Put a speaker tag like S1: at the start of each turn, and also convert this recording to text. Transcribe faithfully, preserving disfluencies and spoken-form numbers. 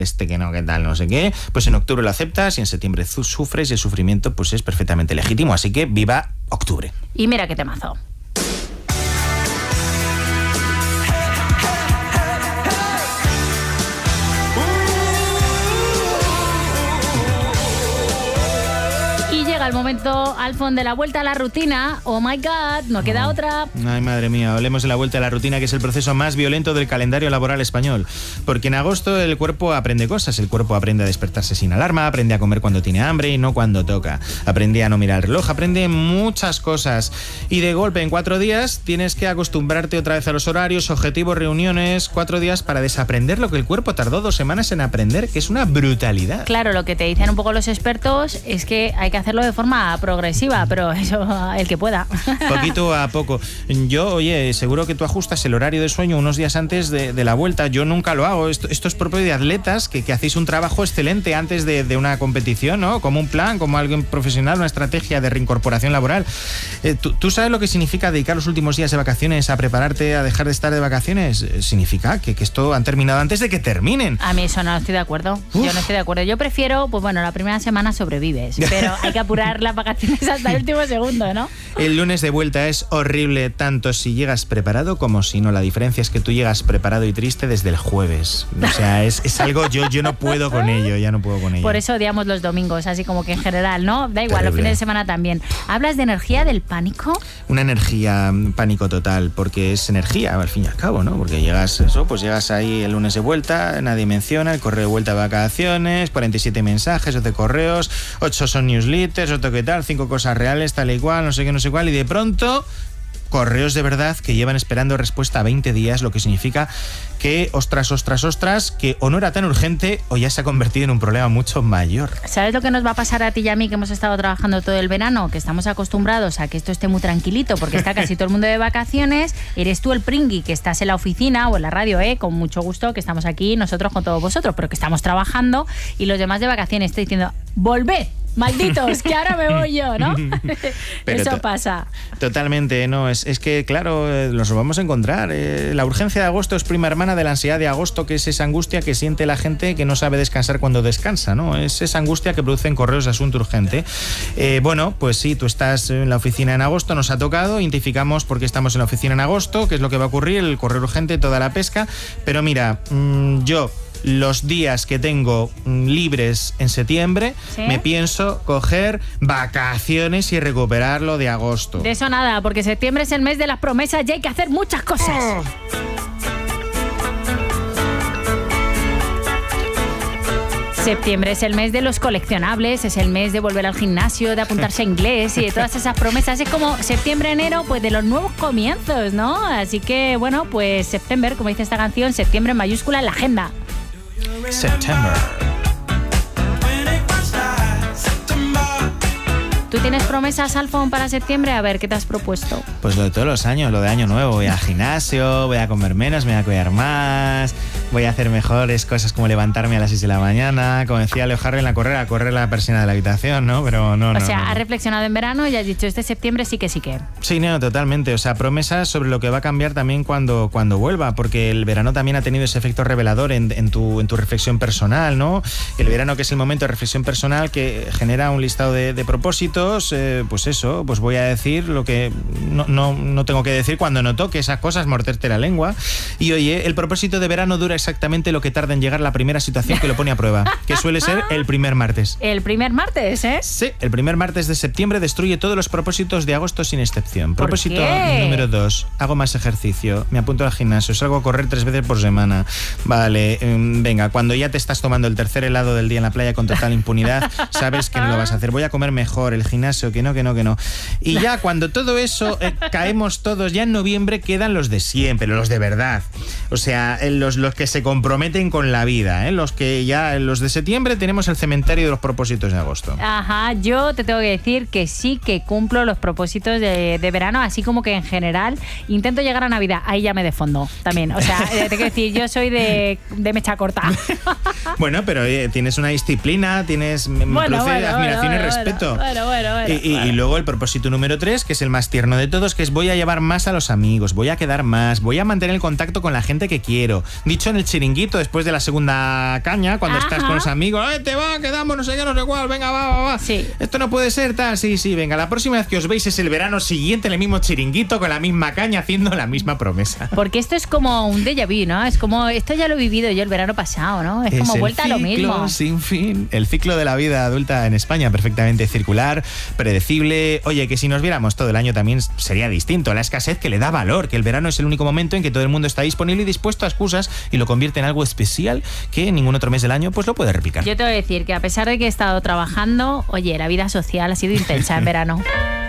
S1: este que no, que tal, no sé qué, pues en octubre lo aceptas y en septiembre sufres y el sufrimiento pues es perfectamente legítimo. Así que viva octubre.
S2: Y mira qué temazo. El momento, Alfon, de la vuelta a la rutina. Oh my God, no queda
S1: oh.
S2: otra.
S1: Ay, madre mía, hablemos de la vuelta a la rutina, que es el proceso más violento del calendario laboral español. Porque en agosto el cuerpo aprende cosas. El cuerpo aprende a despertarse sin alarma, aprende a comer cuando tiene hambre y no cuando toca. Aprende a no mirar el reloj, aprende muchas cosas. Y de golpe, en cuatro días, tienes que acostumbrarte otra vez a los horarios, objetivos, reuniones. Cuatro días para desaprender lo que el cuerpo tardó dos semanas en aprender, que es una brutalidad.
S2: Claro, lo que te dicen un poco los expertos es que hay que hacerlo de forma progresiva, pero eso el que pueda.
S1: Poquito a poco. Yo, oye, seguro que tú ajustas el horario de sueño unos días antes de, de la vuelta. Yo nunca lo hago. Esto, esto es propio de atletas que, que hacéis un trabajo excelente antes de, de una competición, ¿no? Como un plan, como alguien profesional, una estrategia de reincorporación laboral. Eh, ¿tú, ¿Tú sabes lo que significa dedicar los últimos días de vacaciones a prepararte a dejar de estar de vacaciones? Significa que, que esto han terminado antes de que terminen.
S2: A mí eso no estoy de acuerdo. Uf. Yo no estoy de acuerdo. Yo prefiero, pues bueno, la primera semana sobrevives, pero hay que apurar las vacaciones hasta el último segundo, ¿no?
S1: El lunes de vuelta es horrible, tanto si llegas preparado como si no. La diferencia es que tú llegas preparado y triste desde el jueves. O sea, es, es algo, yo, yo no puedo con ello, ya no puedo con ello.
S2: Por eso odiamos los domingos, así como que en general, ¿no? Da igual, los fines de semana también. ¿Hablas de energía del pánico?
S1: Una energía, pánico total, porque es energía, al fin y al cabo, ¿no? Porque llegas, eso, pues llegas ahí el lunes de vuelta, nadie menciona, el correo de vuelta de vacaciones, cuarenta y siete mensajes, ocho correos, ocho son newsletters, otro qué tal, cinco cosas reales, tal y cual, no sé qué, no sé cuál, y de pronto correos de verdad que llevan esperando respuesta a veinte días, lo que significa que, ostras, ostras, ostras, que o no era tan urgente o ya se ha convertido en un problema mucho mayor.
S2: ¿Sabes lo que nos va a pasar a ti y a mí, que hemos estado trabajando todo el verano? Que estamos acostumbrados a que esto esté muy tranquilito porque está casi todo el mundo de vacaciones. Eres tú el pringui que estás en la oficina o en la radio, ¿eh? Con mucho gusto, que estamos aquí nosotros con todos vosotros, pero que estamos trabajando, y los demás de vacaciones estoy diciendo, ¡volved! Malditos, que ahora me voy yo, ¿no? Pero eso to- pasa.
S1: Totalmente, no, es, es que, claro, eh, nos lo vamos a encontrar. Eh, la urgencia de agosto es prima hermana de la ansiedad de agosto, que es esa angustia que siente la gente que no sabe descansar cuando descansa, ¿no? Es esa angustia que producen correos de asunto urgente. Eh, bueno, pues sí, tú estás en la oficina en agosto, nos ha tocado, identificamos por qué estamos en la oficina en agosto, qué es lo que va a ocurrir, el correo urgente, toda la pesca, pero mira, mmm, yo... los días que tengo libres en septiembre, ¿sí? Me pienso coger vacaciones y recuperarlo de agosto.
S2: De eso nada, porque septiembre es el mes de las promesas y hay que hacer muchas cosas. Oh. Septiembre es el mes de los coleccionables, es el mes de volver al gimnasio, de apuntarse a inglés y de todas esas promesas. Es como septiembre, enero, pues de los nuevos comienzos, ¿no? Así que, bueno, pues septiembre, como dice esta canción, septiembre en mayúscula en la agenda.
S1: September.
S2: ¿Tú tienes promesas, Alfon, para septiembre? A ver, ¿qué te has propuesto?
S1: Pues lo de todos los años, lo de año nuevo. Voy al gimnasio, voy a comer menos, me voy a cuidar más, voy a hacer mejores cosas como levantarme a las seis de la mañana. Como decía Leo Harley en la carrera, correr la persiana de la habitación, ¿no? Pero no,
S2: o
S1: no.
S2: O sea,
S1: no,
S2: has
S1: no.
S2: reflexionado en verano y has dicho, este septiembre sí que sí que.
S1: Sí, no, totalmente. O sea, promesas sobre lo que va a cambiar también cuando, cuando vuelva, porque el verano también ha tenido ese efecto revelador en, en, tu, en tu reflexión personal, ¿no? El verano, que es el momento de reflexión personal, que genera un listado de, de propósitos, eh, pues eso, pues voy a decir lo que no, no, no tengo que decir cuando no toque esas cosas, morderte la lengua. Y oye, el propósito de verano dura exactamente lo que tarda en llegar la primera situación que lo pone a prueba, que suele ser el primer martes.
S2: El primer martes, ¿eh?
S1: Sí, el primer martes de septiembre destruye todos los propósitos de agosto sin excepción.
S2: ¿Por
S1: Propósito
S2: qué?
S1: número dos, hago más ejercicio, me apunto al gimnasio, salgo a correr tres veces por semana. Vale, um, venga, cuando ya te estás tomando el tercer helado del día en la playa con total impunidad, sabes que no lo vas a hacer. Voy a comer mejor, el gimnasio, que no, que no, que no. Y ya cuando todo eso eh, caemos todos, ya en noviembre quedan los de siempre, los de verdad. O sea, los, los que se comprometen con la vida, ¿eh? Los que ya, los de septiembre tenemos el cementerio de los propósitos de agosto.
S2: Ajá, yo te tengo que decir que sí que cumplo los propósitos de, de verano, así como que en general intento llegar a Navidad, ahí ya me defondo también. O sea, te tengo que decir, yo soy de, de mecha corta.
S1: Bueno, pero eh, tienes una disciplina, tienes, me
S2: bueno,
S1: produce
S2: bueno,
S1: admiración
S2: bueno,
S1: y respeto.
S2: Bueno, bueno, bueno, bueno,
S1: y, y,
S2: bueno.
S1: y luego el propósito número tres, que es el más tierno de todos, que es voy a llevar más a los amigos, voy a quedar más, voy a mantener el contacto con la gente que quiero. Dicho en el chiringuito, después de la segunda caña, cuando
S2: Ajá.
S1: estás con los amigos, ¡eh, te va, quedamos, no sé qué, no sé cuál, venga, va, va, va!
S2: Sí.
S1: Esto no puede ser tal, sí, sí, venga, la próxima vez que os veis es el verano siguiente en el mismo chiringuito, con la misma caña, haciendo la misma promesa.
S2: Porque esto es como un déjà vu, ¿no? Es como, esto ya lo he vivido yo el verano pasado, ¿no? Es, es como vuelta a lo mismo.
S1: Sin fin. El ciclo de la vida adulta en España, perfectamente circular, predecible. Oye, que si nos viéramos todo el año también sería distinto. La escasez que le da valor, que el verano es el único momento en que todo el mundo está disponible y dispuesto a excusas y lo convierte en algo especial que en ningún otro mes del año pues lo puede replicar.
S2: Yo te voy a decir que a pesar de que he estado trabajando, oye, la vida social ha sido intensa en verano.